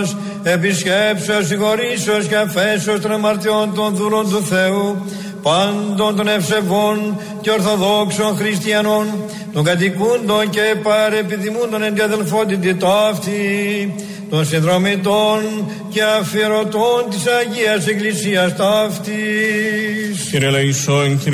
Χριστός, επισκέψεως, συγχωρήσεως και αφέσεως των αμαρτιών των δούλων του Θεού, πάντων των ευσεβών και ορθοδόξων χριστιανών, των κατοικούντων και παρεπιδημούντων εν τη αδελφότητη ταύτη, των συνδρομητών και αφιερωτών της Αγίας Εκκλησίας ταύτης. Κύριε Λαϊσόν,